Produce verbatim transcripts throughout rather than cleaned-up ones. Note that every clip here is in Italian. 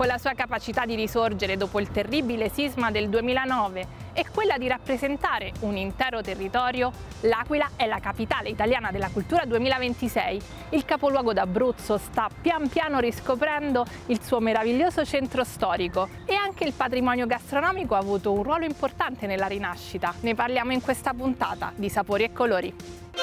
Con la sua capacità di risorgere dopo il terribile sisma del duemilanove e quella di rappresentare un intero territorio, L'Aquila è la capitale italiana della cultura duemilaventisei. Il capoluogo d'Abruzzo sta pian piano riscoprendo il suo meraviglioso centro storico e anche il patrimonio gastronomico ha avuto un ruolo importante nella rinascita. Ne parliamo in questa puntata di Sapori e Colori.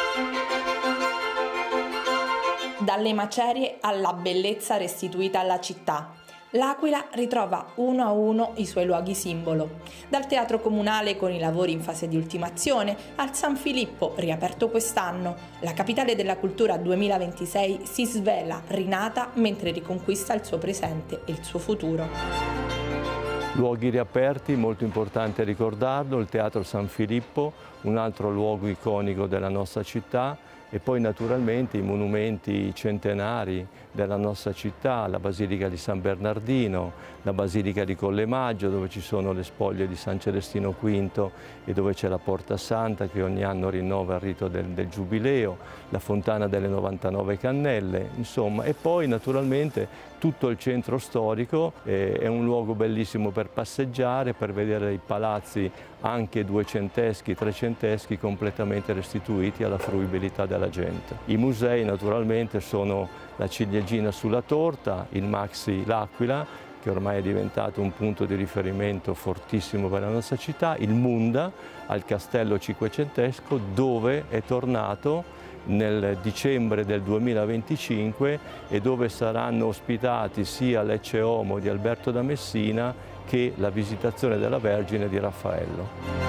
Dalle macerie alla bellezza restituita alla città, L'Aquila ritrova uno a uno i suoi luoghi simbolo. Dal teatro comunale con i lavori in fase di ultimazione al San Filippo, riaperto quest'anno, la capitale della cultura duemilaventisei si svela rinata mentre riconquista il suo presente e il suo futuro. Luoghi riaperti, molto importante ricordarlo, il Teatro San Filippo, un altro luogo iconico della nostra città, e poi naturalmente i monumenti centenari della nostra città, la Basilica di San Bernardino, la Basilica di Colle Maggio, dove ci sono le spoglie di San Celestino quinto e dove c'è la Porta Santa che ogni anno rinnova il rito del, del Giubileo, la Fontana delle novantanove Cannelle, insomma, e poi naturalmente tutto il centro storico. Eh, è un luogo bellissimo per passeggiare, per vedere i palazzi anche duecenteschi, trecenteschi completamente restituiti alla fruibilità della gente. I musei naturalmente sono la ciliegina sulla torta, il Maxi L'Aquila, che ormai è diventato un punto di riferimento fortissimo per la nostra città, il Munda al Castello Cinquecentesco, dove è tornato nel dicembre del duemilaventicinque e dove saranno ospitati sia l'Ecce Homo di Alberto da Messina che la Visitazione della Vergine di Raffaello.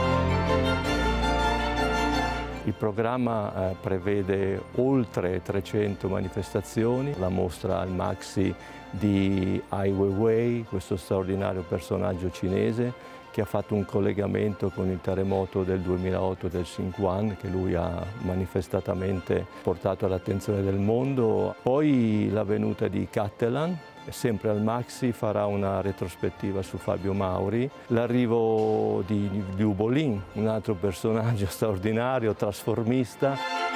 Il programma eh, prevede oltre trecento manifestazioni, la mostra al Maxi di Ai Weiwei, questo straordinario personaggio cinese che ha fatto un collegamento con il terremoto del duemilaotto del Sichuan, che lui ha manifestatamente portato all'attenzione del mondo. Poi la venuta di Cattelan, sempre al Maxi farà una retrospettiva su Fabio Mauri, l'arrivo di Liu Bolin, un altro personaggio straordinario, trasformista.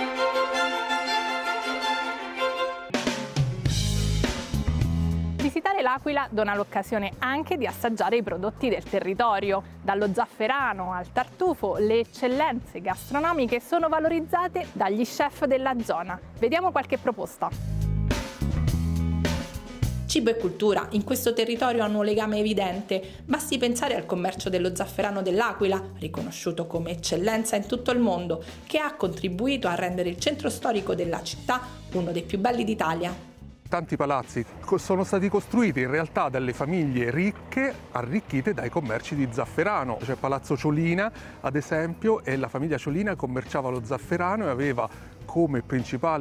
Visitare L'Aquila dona l'occasione anche di assaggiare i prodotti del territorio. Dallo zafferano al tartufo, le eccellenze gastronomiche sono valorizzate dagli chef della zona. Vediamo qualche proposta. Cibo e cultura in questo territorio hanno un legame evidente. Basti pensare al commercio dello zafferano dell'Aquila, riconosciuto come eccellenza in tutto il mondo, che ha contribuito a rendere il centro storico della città uno dei più belli d'Italia. Tanti palazzi sono stati costruiti in realtà dalle famiglie ricche arricchite dai commerci di zafferano. C'è Palazzo Ciolina, ad esempio, e la famiglia Ciolina commerciava lo zafferano e aveva come principale